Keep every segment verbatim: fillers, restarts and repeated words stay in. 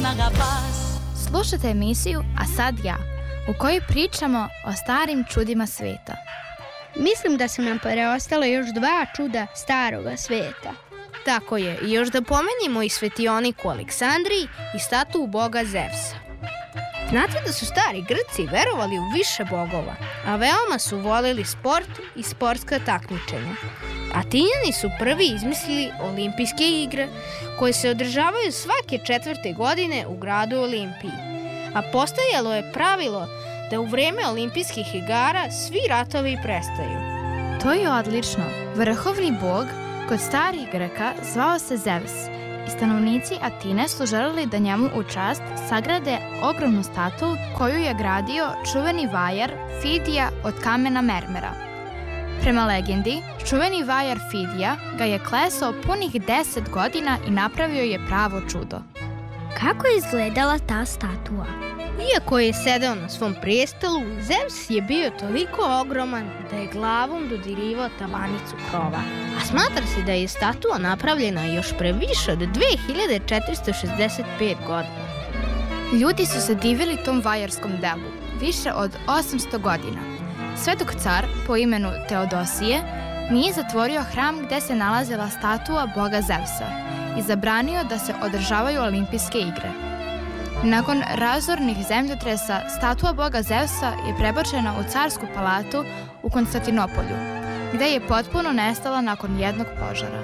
na rapaz. Slušajte emisiju A sad ja, u kojoj pričamo o starim čudima sveta. Mislim da su nam preostalo još dva čuda staroga sveta. Tako je, i još da pomenimo i svetioniku u Aleksandriji i statu boga Zevsa. Znate da su stari Grci verovali u više bogova, a veoma su voleli sport i sportska takmičenja. Atinjani su prvi izmislili olimpijske igre, koje se održavaju svake četvrte godine u gradu Olimpiji. A postojalo je pravilo da u vreme olimpijskih igara svi ratovi prestaju. To je odlično. Vrhovni bog kod starih Greka zvao se Zevs i stanovnici Atine su želeli da njemu u čast sagrade ogromnu statu koju je gradio čuveni vajar Fidija od kamena mermera. Prema legendi, čuveni vajar Fidija ga je klesao punih deset godina i napravio je pravo čudo. Kako je izgledala ta statua? Iako je sedeo na svom prijestolu, Zevs je bio toliko ogroman da je glavom dodirivao tavanicu krova. A smatra se da je statua napravljena još pre više od dve hiljade četiristo šezdeset pet godina. Ljudi su se divili tom vajarskom delu više od osamsto godina. Svetog car po imenu Teodosije nije zatvorio hram gde se nalazila statua boga Zevsa i zabranio da se održavaju olimpijske igre. Nakon razornih zemljotresa, statua boga Zevsa je prebačena u carsku palatu u Konstantinopolju, gde je potpuno nestala nakon jednog požara.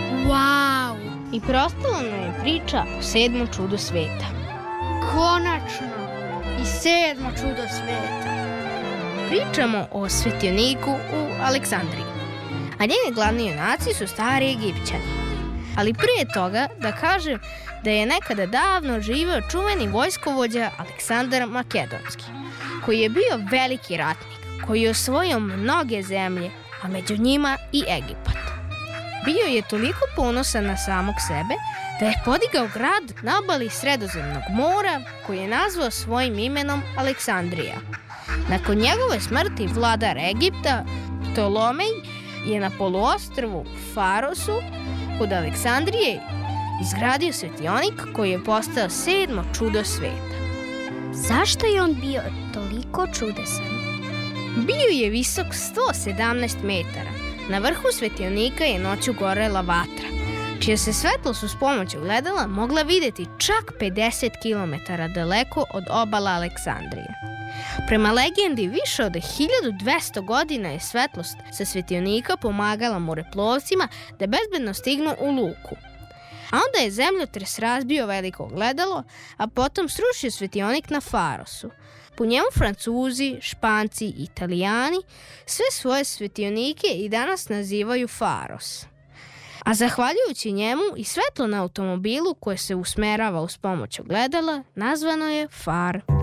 Wow! I preostala nam je priča o sedmom čudu sveta. Konačno! I sedmo čudo sveta. Pričamo o svetioniku u Aleksandriji, a njeni glavni junaci su stari Egipćani. Ali prije toga da kažem da je nekada davno živeo čuveni vojskovođa Aleksandar Makedonski, koji je bio veliki ratnik, koji je osvojio mnoge zemlje, a među njima i Egipat. Bio je toliko ponosan na samog sebe da je podigao grad na obali Sredozemnog mora, koji je nazvao svojim imenom Aleksandrija. Nakon njegove smrti vladar Egipta, Ptolomej, je na poluostrvu Farosu kod Aleksandrije izgradio svetionik koji je postao sedmo čudo sveta. Zašto je on bio toliko čudesan? Bio je visok sto sedamnaest metara. Na vrhu svetionika je noću gorela vatra, čija se svetlost uz pomoć ogledala mogla videti čak pedeset kilometara daleko od obala Aleksandrije. Prema legendi, više od hiljadu dvesta godina je svetlost sa svetionika pomagala moreplovcima da bezbedno stignu u luku. A onda je zemljotres razbio veliko ogledalo, a potom srušio svetionik na Farosu. Po njemu Francuzi, Španci i Italijani sve svoje svetionike i danas nazivaju Faros. A zahvaljujući njemu i svetlo na automobilu koje se usmerava uz pomoć ogledala nazvano je far.